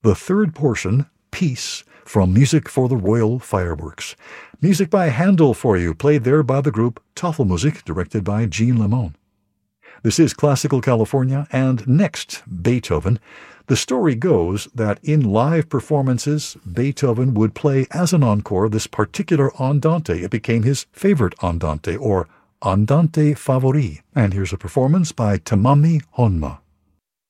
The third portion, Peace, from Music for the Royal Fireworks. Music by Handel for you, played there by the group Tafelmusik, directed by Jean Lemon. This is Classical California, and next, Beethoven. The story goes that in live performances, Beethoven would play as an encore this particular andante. It became his favorite andante, or andante favori. And here's a performance by Tamami Honma.